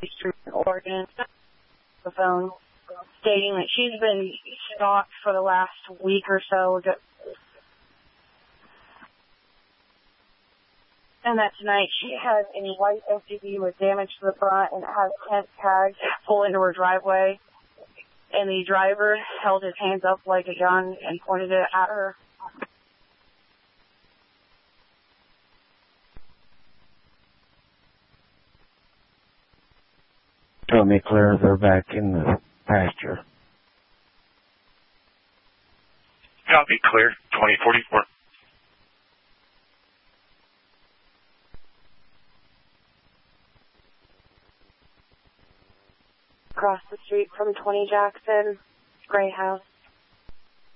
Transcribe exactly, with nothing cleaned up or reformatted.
Street in Oregon, the phone, stating that she's been stalked for the last week or so, and that tonight she had a white S U V with damage to the front and it had tent tags pull into her driveway, and the driver held his hands up like a gun and pointed it at her. Tell me, Claire, they're back in the pasture. Copy, clear, twenty forty-four. Across the street from twenty Jackson, gray house.